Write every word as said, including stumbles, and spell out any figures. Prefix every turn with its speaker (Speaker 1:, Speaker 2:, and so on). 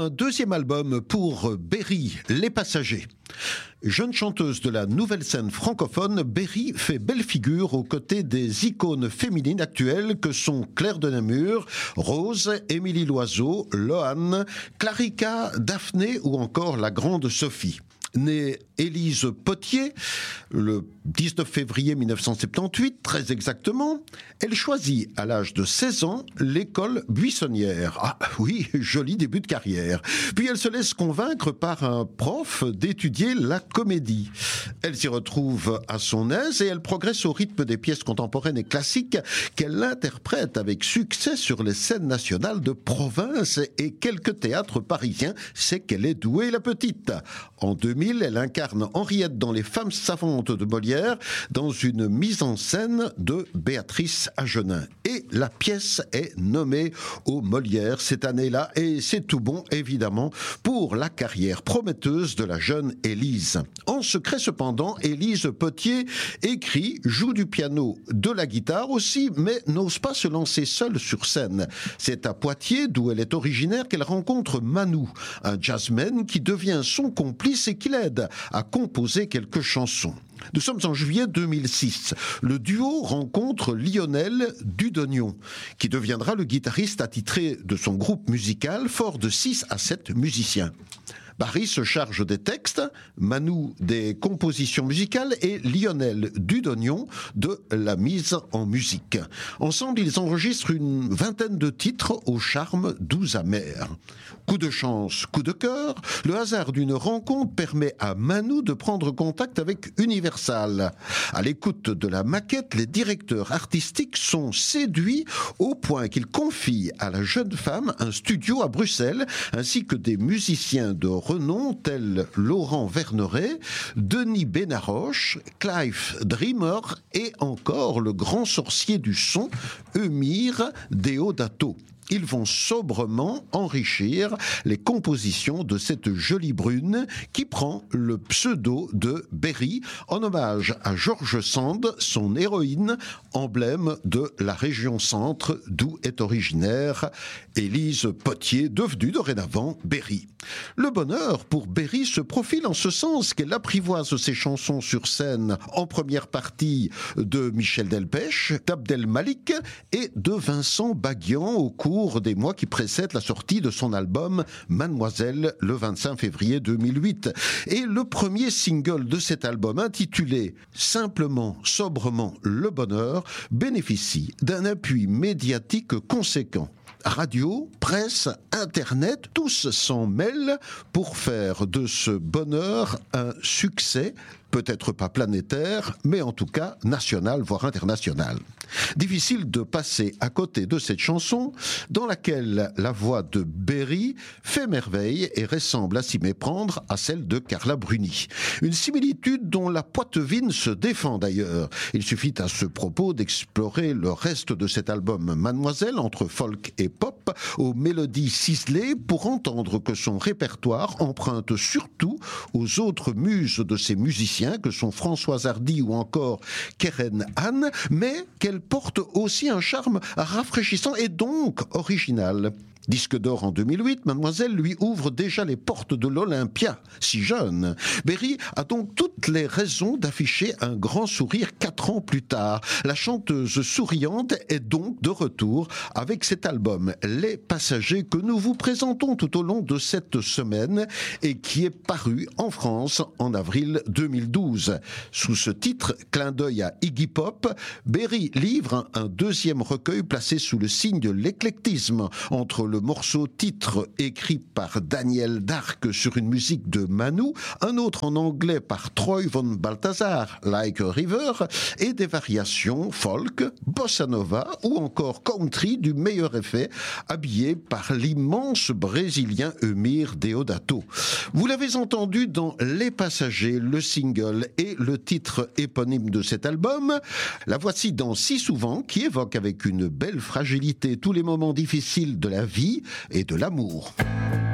Speaker 1: Un deuxième album pour Berry, Les Passagers. Jeune chanteuse de la nouvelle scène francophone, Berry fait belle figure aux côtés des icônes féminines actuelles que sont Claire de Namur, Rose, Émilie Loiseau, Loane, Clarica, Daphné ou encore la grande Sophie. Née Élise Potier, le dix-neuf février mille neuf cent soixante-dix-huit, très exactement, elle choisit à l'âge de seize ans l'école buissonnière. Ah oui, joli début de carrière. Puis elle se laisse convaincre par un prof d'étudier la comédie. Elle s'y retrouve à son aise et elle progresse au rythme des pièces contemporaines et classiques qu'elle interprète avec succès sur les scènes nationales de province et quelques théâtres parisiens. C'est qu'elle est douée, la petite. En deux mille, elle incarne Henriette dans Les Femmes savantes de Molière, dans une mise en scène de Béatrice Agenin. Et la pièce est nommée au Molière cette année-là, et c'est tout bon, évidemment, pour la carrière prometteuse de la jeune Élise. En secret, cependant, Élise Potier écrit, joue du piano, de la guitare aussi, mais n'ose pas se lancer seule sur scène. C'est à Poitiers, d'où elle est originaire, qu'elle rencontre Manu, un jazzman qui devient son complice et qui l'aide à composer quelques chansons. Nous sommes en juillet deux mille six. Le duo rencontre Lionel Dudognon, qui deviendra le guitariste attitré de son groupe musical, fort de six à sept musiciens. Barry se charge des textes, Manu des compositions musicales et Lionel Dudognon de la mise en musique. Ensemble, ils enregistrent une vingtaine de titres au charme doux amer. Coup de chance, coup de cœur, le hasard d'une rencontre permet à Manu de prendre contact avec Universal. À l'écoute de la maquette, les directeurs artistiques sont séduits au point qu'ils confient à la jeune femme un studio à Bruxelles ainsi que des musiciens de renom tels Laurent Verneret, Denis Benaroche, Clive Dreamer et encore le grand sorcier du son, Eumir Deodato. Ils vont sobrement enrichir les compositions de cette jolie brune qui prend le pseudo de Berry en hommage à George Sand, son héroïne, emblème de la région centre d'où est originaire Élise Potier, devenue dorénavant Berry. Le bonheur pour Berry se profile en ce sens qu'elle apprivoise ses chansons sur scène en première partie de Michel Delpech, d'Abdel Malik et de Vincent Baguian au cours des mois qui précèdent la sortie de son album Mademoiselle le vingt-cinq février deux mille huit. Et le premier single de cet album, intitulé Simplement, sobrement, le bonheur, bénéficie d'un appui médiatique conséquent. Radio, presse, internet, tous s'en mêlent pour faire de ce bonheur un succès, peut-être pas planétaire, mais en tout cas national, voire international. Difficile de passer à côté de cette chanson, dans laquelle la voix de Berry fait merveille et ressemble à s'y méprendre à celle de Carla Bruni. Une similitude dont la Poitevine se défend d'ailleurs. Il suffit à ce propos d'explorer le reste de cet album Mademoiselle, entre folk et pop, aux mélodies ciselées, pour entendre que son répertoire emprunte surtout aux autres muses de ses musiciens, que sont Françoise Hardy ou encore Keren Anne, mais qu'elle porte aussi un charme rafraîchissant et donc original. Disque d'or en deux mille huit, Mademoiselle lui ouvre déjà les portes de l'Olympia, si jeune. Berry a donc toutes les raisons d'afficher un grand sourire quatre ans plus tard. La chanteuse souriante est donc de retour avec cet album Les Passagers que nous vous présentons tout au long de cette semaine et qui est paru en France en avril deux mille douze. Sous ce titre, clin d'œil à Iggy Pop, Berry livre un deuxième recueil placé sous le signe de l'éclectisme entre le morceau titre écrit par Daniel Dark sur une musique de Manu, un autre en anglais par Troy Von Balthazar, Like a River, et des variations folk, bossa nova ou encore country du meilleur effet, habillé par l'immense brésilien Eumir Deodato. Vous l'avez entendu dans Les Passagers, le single et le titre éponyme de cet album. La voici dans Si souvent, qui évoque avec une belle fragilité tous les moments difficiles de la vie et de l'amour.